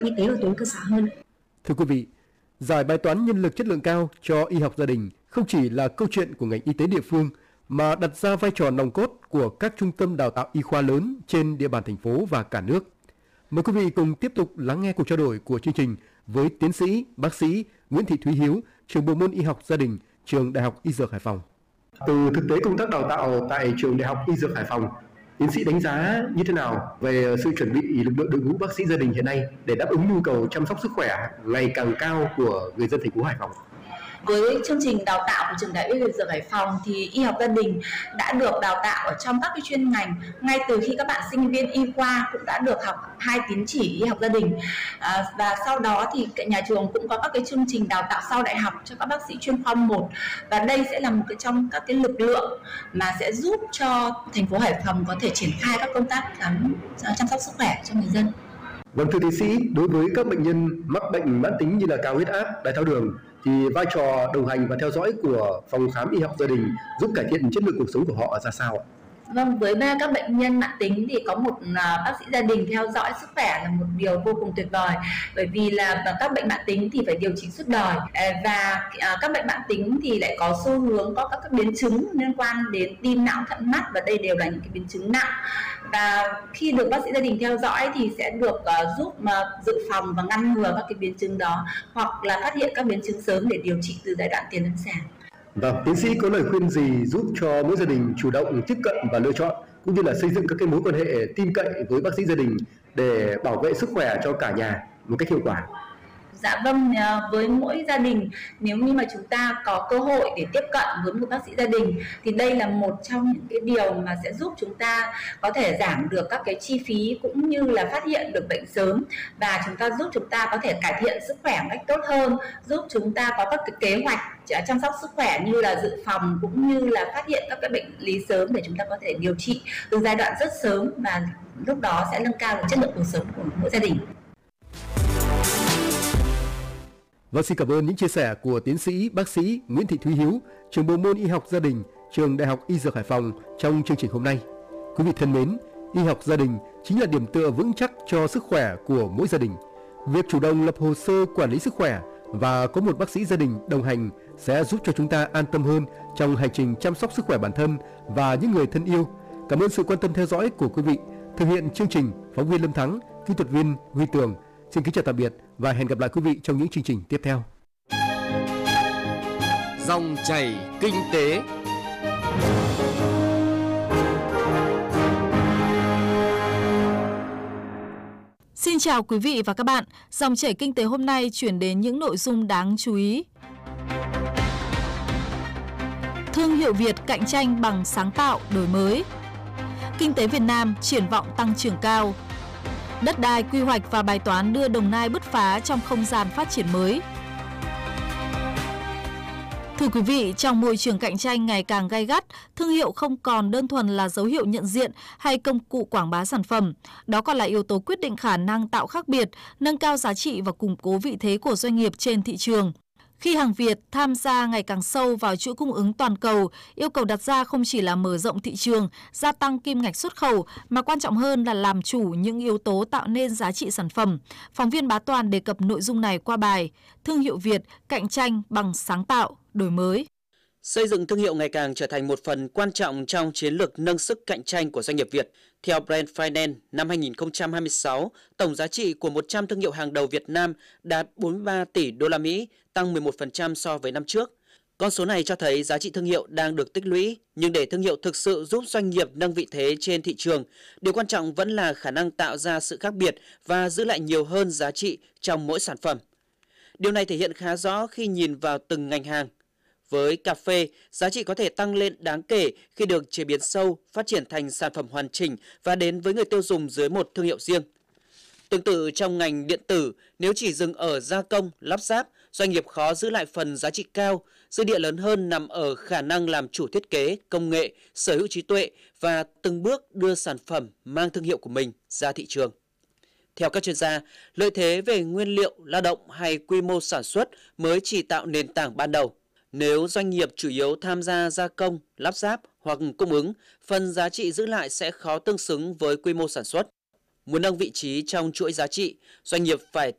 y tế ở tuyến cơ sở hơn. Thưa quý vị, giải bài toán nhân lực chất lượng cao cho y học gia đình không chỉ là câu chuyện của ngành y tế địa phương mà đặt ra vai trò nòng cốt của các trung tâm đào tạo y khoa lớn trên địa bàn thành phố và cả nước. Mời quý vị cùng tiếp tục lắng nghe cuộc trao đổi của chương trình với tiến sĩ, bác sĩ Nguyễn Thị Thúy Hiếu, trưởng bộ môn y học gia đình, trường Đại học Y Dược Hải Phòng. Từ thực tế công tác đào tạo tại trường Đại học Y Dược Hải Phòng, tiến sĩ đánh giá như thế nào về sự chuẩn bị lực lượng đội ngũ bác sĩ gia đình hiện nay để đáp ứng nhu cầu chăm sóc sức khỏe ngày càng cao của người dân thành phố Hải Phòng? Với chương trình đào tạo của trường Đại học Y Dược Hải Phòng thì y học gia đình đã được đào tạo ở trong các cái chuyên ngành ngay từ khi các bạn sinh viên y khoa cũng đã được học 2 tín chỉ y học gia đình, và sau đó thì nhà trường cũng có các cái chương trình đào tạo sau đại học cho các bác sĩ chuyên khoa 1, và đây sẽ là một cái trong các cái lực lượng mà sẽ giúp cho thành phố Hải Phòng có thể triển khai các công tác khám chăm sóc sức khỏe cho người dân. Vâng, thưa tiến sĩ, đối với các bệnh nhân mắc bệnh mãn tính như là cao huyết áp, đái tháo đường thì vai trò đồng hành và theo dõi của phòng khám y học gia đình giúp cải thiện chất lượng cuộc sống của họ ra sao ạ? Vâng, với các bệnh nhân mãn tính thì có một bác sĩ gia đình theo dõi sức khỏe là một điều vô cùng tuyệt vời, bởi vì là các bệnh mãn tính thì phải điều trị suốt đời, và các bệnh mãn tính thì lại có xu hướng có các biến chứng liên quan đến tim, não, thận, mắt, và đây đều là những cái biến chứng nặng. Và khi được bác sĩ gia đình theo dõi thì sẽ được giúp dự phòng và ngăn ngừa các cái biến chứng đó, hoặc là phát hiện các biến chứng sớm để điều trị từ giai đoạn tiền lâm sàng. Vâng, tiến sĩ có lời khuyên gì giúp cho mỗi gia đình chủ động tiếp cận và lựa chọn cũng như là xây dựng các cái mối quan hệ tin cậy với bác sĩ gia đình để bảo vệ sức khỏe cho cả nhà một cách hiệu quả? Dạ vâng, với mỗi gia đình, nếu như mà chúng ta có cơ hội để tiếp cận với một bác sĩ gia đình thì đây là một trong những cái điều mà sẽ giúp chúng ta có thể giảm được các cái chi phí cũng như là phát hiện được bệnh sớm, và giúp chúng ta có thể cải thiện sức khỏe một cách tốt hơn, giúp chúng ta có các cái kế hoạch chăm sóc sức khỏe như là dự phòng cũng như là phát hiện các cái bệnh lý sớm để chúng ta có thể điều trị từ giai đoạn rất sớm, và lúc đó sẽ nâng cao được chất lượng cuộc sống của mỗi gia đình. Vâng, xin cảm ơn những chia sẻ của tiến sĩ, bác sĩ Nguyễn Thị Thúy Hiếu, trưởng bộ môn y học gia đình, trường Đại học Y Dược Hải Phòng trong chương trình hôm nay. Quý vị thân mến, y học gia đình chính là điểm tựa vững chắc cho sức khỏe của mỗi gia đình. Việc chủ động lập hồ sơ quản lý sức khỏe và có một bác sĩ gia đình đồng hành sẽ giúp cho chúng ta an tâm hơn trong hành trình chăm sóc sức khỏe bản thân và những người thân yêu. Cảm ơn sự quan tâm theo dõi của quý vị. Thực hiện chương trình, phóng viên Lâm Thắng, kỹ thuật viên Huy Tường. Xin kính chào tạm biệt và hẹn gặp lại quý vị trong những chương trình tiếp theo. Dòng chảy kinh tế. Xin chào quý vị và các bạn. Dòng chảy kinh tế hôm nay chuyển đến những nội dung đáng chú ý. Thương hiệu Việt cạnh tranh bằng sáng tạo, đổi mới. Kinh tế Việt Nam triển vọng tăng trưởng cao. Đất đai, quy hoạch và bài toán đưa Đồng Nai bứt phá trong không gian phát triển mới. Thưa quý vị, trong môi trường cạnh tranh ngày càng gay gắt, thương hiệu không còn đơn thuần là dấu hiệu nhận diện hay công cụ quảng bá sản phẩm. Đó còn là yếu tố quyết định khả năng tạo khác biệt, nâng cao giá trị và củng cố vị thế của doanh nghiệp trên thị trường. Khi hàng Việt tham gia ngày càng sâu vào chuỗi cung ứng toàn cầu, yêu cầu đặt ra không chỉ là mở rộng thị trường, gia tăng kim ngạch xuất khẩu, mà quan trọng hơn là làm chủ những yếu tố tạo nên giá trị sản phẩm. Phóng viên Bá Toàn đề cập nội dung này qua bài Thương hiệu Việt cạnh tranh bằng sáng tạo, đổi mới. Xây dựng thương hiệu ngày càng trở thành một phần quan trọng trong chiến lược nâng sức cạnh tranh của doanh nghiệp Việt. Theo Brand Finance, năm 2026, tổng giá trị của 100 thương hiệu hàng đầu Việt Nam đạt 43 tỷ đô la Mỹ, tăng 11% so với năm trước. Con số này cho thấy giá trị thương hiệu đang được tích lũy, nhưng để thương hiệu thực sự giúp doanh nghiệp nâng vị thế trên thị trường, điều quan trọng vẫn là khả năng tạo ra sự khác biệt và giữ lại nhiều hơn giá trị trong mỗi sản phẩm. Điều này thể hiện khá rõ khi nhìn vào từng ngành hàng. Với cà phê, giá trị có thể tăng lên đáng kể khi được chế biến sâu, phát triển thành sản phẩm hoàn chỉnh và đến với người tiêu dùng dưới một thương hiệu riêng. Tương tự trong ngành điện tử, nếu chỉ dừng ở gia công, lắp ráp, doanh nghiệp khó giữ lại phần giá trị cao. Dư địa lớn hơn nằm ở khả năng làm chủ thiết kế, công nghệ, sở hữu trí tuệ và từng bước đưa sản phẩm mang thương hiệu của mình ra thị trường. Theo các chuyên gia, lợi thế về nguyên liệu, lao động hay quy mô sản xuất mới chỉ tạo nền tảng ban đầu. Nếu doanh nghiệp chủ yếu tham gia gia công, lắp ráp hoặc cung ứng, phần giá trị giữ lại sẽ khó tương xứng với quy mô sản xuất. Muốn nâng vị trí trong chuỗi giá trị, doanh nghiệp phải